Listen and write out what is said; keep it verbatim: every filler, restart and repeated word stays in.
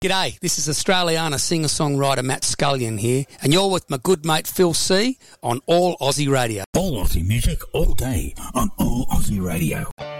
G'day, this is Australiana singer-songwriter Matt Scullion here, and you're with my good mate Phil C on All Aussie Radio. All Aussie music all day on All Aussie Radio.